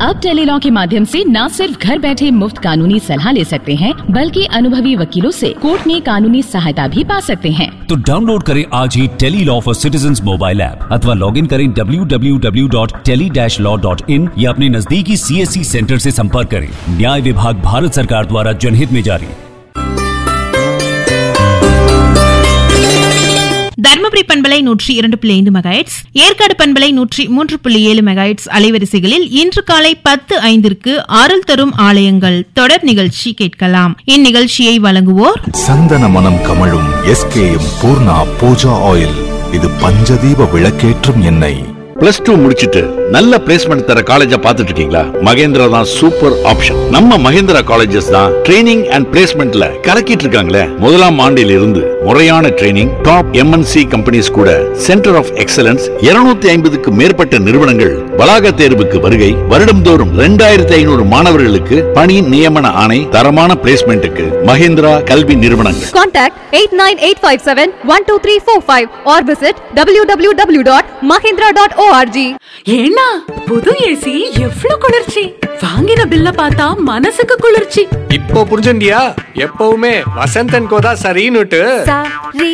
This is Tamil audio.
अब टेलीलॉ के माध्यम से न सिर्फ घर बैठे मुफ्त कानूनी सलाह ले सकते हैं, बल्कि अनुभवी वकीलों से कोर्ट में कानूनी सहायता भी पा सकते हैं। तो डाउनलोड करें आज ही Tele-Law for citizens mobile app अथवा लॉग इन करें www.tele-law.in या अपने नजदीकी CSC सेंटर से संपर्क करें। न्याय विभाग भारत सरकार द्वारा जनहित में जारी। தர்மபுரி பண்பலை 102.5 மெகாஹெர்ட்ஸ், ஏற்காடு பண்பலை 103.7 மெகாஹெர்ட்ஸ் அலைவரிசைகளில் இன்று காலை 10:05 அருள் தரும் ஆலயங்கள் தொடர் நிகழ்ச்சி கேட்கலாம். இந்நிகழ்ச்சியை வழங்குவோர் சந்தன மனம் கமழும் SKM பூர்ணா பூஜா ஆயில். இது பஞ்சதீப விளக்கேற்றும் எண்ணெய். +2 முடிச்சிட்டு நல்ல பிளேஸ்மெண்ட் தர காலேஜா பாத்துட்டு இருக்கீங்களா? மகேந்திரா தான் சூப்பர் ஆப்ஷன். நம்ம மகேந்திரா காலேஜஸ் தான் ட்ரைனிங் அண்ட் பிளேஸ்மெண்ட்ல கலக்கிட்டு இருக்காங்களே. முதலாம் ஆண்டில் இருந்து முறையான ட்ரைனிங், டாப் MNC கம்பெனிஸ் கூட சென்டர் ஆஃப் எக்ஸலன்ஸ் 250க்கு மேற்பட்ட நிறுவனங்கள் வளாக தேர்வுக்கு வருகை. வருடம்தோறும் 2500 மாணவர்களுக்கு பணி நியமன ஆணை. தரமான பிளேஸ்மெண்ட்டுக்கு மகேந்திரா கல்வி நிறுவனங்கள். Contact 8985712345 or visit www.mahindra.org. ஏன்னா புது ஏசி எவ்வளவு குளிர்ச்சி! வாங்கின பில்ல பார்த்தா மனசுக்கு குளிர்ச்சி. இப்போ புரிஞ்சுண்டியா? எப்பவுமே வசந்தன் கோதா சரின்னுட்டு.